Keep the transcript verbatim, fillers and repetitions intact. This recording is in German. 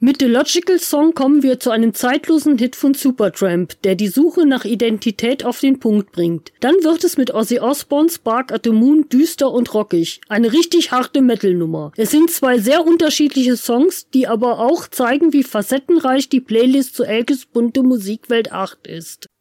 Mit The Logical Song kommen wir zu einem zeitlosen Hit von Supertramp, der die Suche nach Identität auf den Punkt bringt. Dann wird es mit Ozzy Osbournes Bark at the Moon düster und rockig. Eine richtig harte Metal-Nummer. Es sind zwei sehr unterschiedliche Songs, die aber auch zeigen, wie facettenreich die Playlist zu Elkes bunte Musikwelt acht ist.